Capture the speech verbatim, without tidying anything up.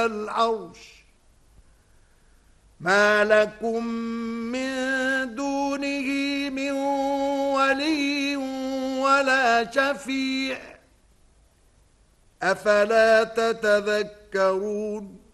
العرش ما لكم من دونه من ولي ولا شفيع أفلا تتذكرون